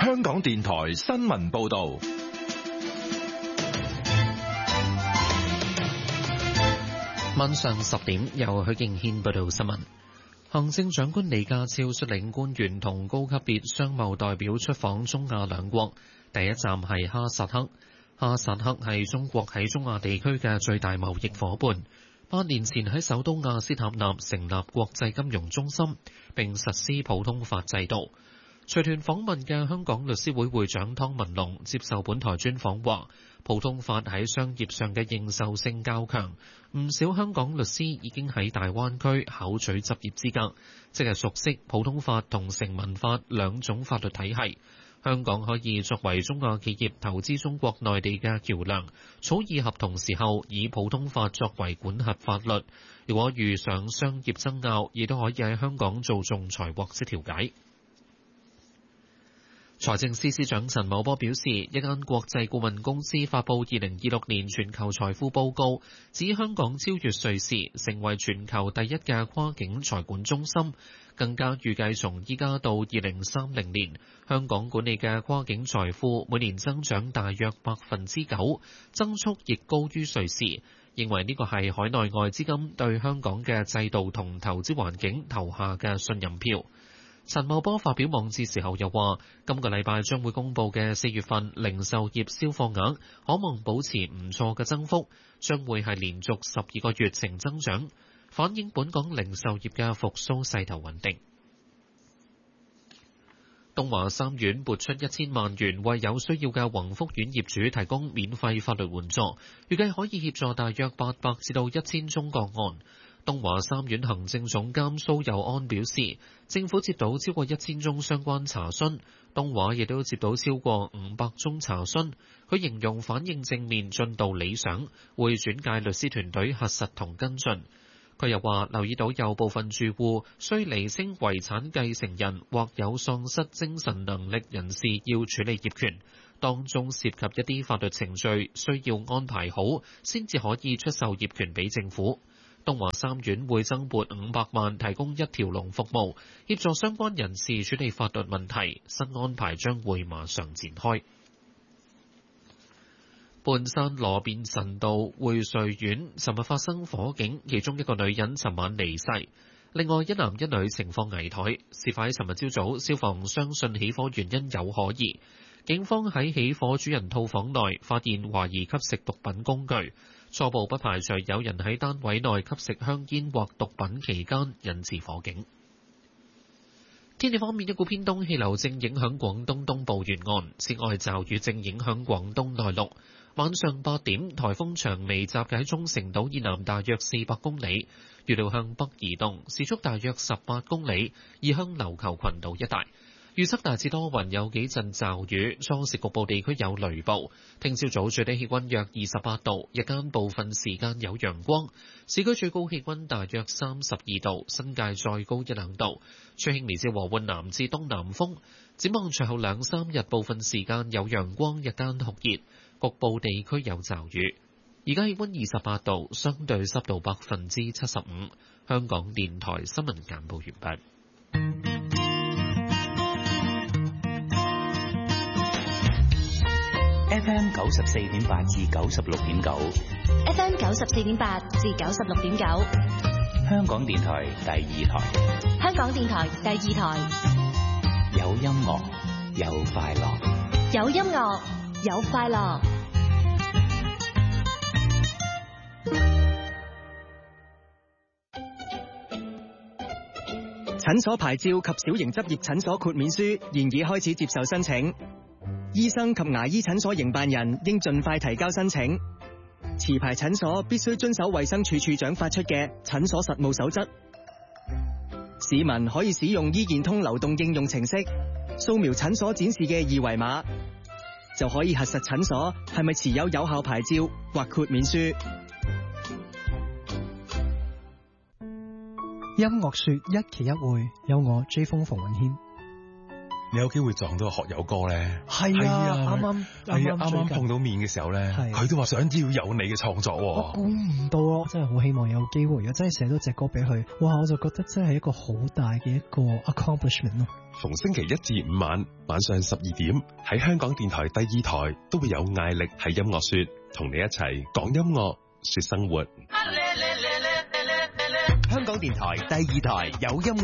香港電台新聞報道。 晚上10點，由許敬軒報道新聞。行政長官李家超率領官員同高級別商貿代表出訪中亞兩國，第一站係哈薩克。哈薩克係中國喺中亞地區嘅最大貿易夥伴。8年前喺首都亞斯塔納成立國際金融中心，並實施普通法制度。隨團訪問嘅香港律師會會長湯文龍接受本台專訪話，普通法喺商業上嘅認受性較強，唔少香港律師已經喺大灣區考取執業資格，即係熟悉普通法同成文法兩種法律體系。香港可以作為中亞企業投資中國內地嘅橋梁，草擬合同時候以普通法作為管轄法律。如果遇上商業爭拗，亦都可以喺香港做仲裁或者調解。財政司司長陳茂波表示，一間國際顧問公司發布2026年全球財富報告，指香港超越瑞士，成為全球第一嘅跨境財管中心。更加預計從依家到2030年，香港管理嘅跨境財富每年增長大約9%，增速亦高於瑞士。認為呢個係海內外資金對香港嘅制度同投資環境投下嘅信任票。陳茂波發表網誌時候又話，今個禮拜將會公佈嘅4月份零售業銷貨額可望保持唔錯嘅增幅，將會係連續12個月呈增長，反映本港零售業嘅復甦勢頭穩定。東華三院撥出1000萬元為有需要嘅宏福苑業主提供免費法律援助，預計可以協助大約800至到1000宗個案。東華三院行政總監蘇佑安表示，政府接到超過1000宗相關查詢，東華亦都接到超過500宗查詢。佢形容反應正面，進度理想，會轉介律師團隊核實同跟進。佢又話留意到有部分住戶需釐清遺產繼承人或有喪失精神能力人士要處理業權，當中涉及一啲法律程序需要安排好，先至可以出售業權俾政府。東華三院會增撥500萬提供一條龍服務，協助相關人士處理法律問題。新安排將會馬上展開。半山羅便臣道匯瑞苑尋日發生火警，其中一個女人尋晚離世，另外一男一女情況危殆。事發喺尋日朝早，消防相信起火原因有可疑。警方喺起火主人套房內發現懷疑吸食毒品工具，初步不排除有人喺單位內吸食香煙或毒品期間引致火警。天氣方面，一股偏東氣流正影響廣東東部沿岸，此外驟雨正影響廣東內陸。晚上8點，颱風長微集結喺中城島以南大約400公里，預料向北移動，時速大約18公里，移向琉球群島一帶。預測大致多雲，有幾陣驟雨，初時局部地區有雷暴。聽朝早最低氣溫約28度，日間部分時間有陽光。市區最高氣溫大約32度，新界再高1-2度。吹輕微至和緩南至東南風。展望隨後2-3日，部分時間有陽光，日間酷熱，局部地區有驟雨。而家氣溫28度，相對濕度75%。香港電台新聞簡報完畢。 FM 94.8至96.9 ，FM 94.8至96.9， 香港電台第2台， 香港電台第2台， 有音樂，有快樂， 有音樂，有快樂。 診所牌照及小型執業診所豁免書現已開始接受申請。醫生及牙醫診所營辦人應盡快提交申請。持牌診所必須遵守衛生署署長發出嘅診所實務守則。市民可以使用醫健通流動應用程式，掃描診所展示嘅二維碼，就可以核實診所係咪持有有效牌照或豁免書。 音樂說一期一會，有我 J 風馮允謙。 你有機會撞到個學友哥咧？ 係啊，啱啱碰到面嘅時候咧，佢都話想要有你嘅創作。 我估唔到啊！真係好希望有機會，如果真係寫到隻歌俾佢，哇！我就覺得真係一個好大嘅一個 accomplishment 咯。 逢星期1至5晚上12點，喺香港電台第2台都會有艾力喺音樂說，同你一齊講音樂，說生活。 香港電台第2台有音樂。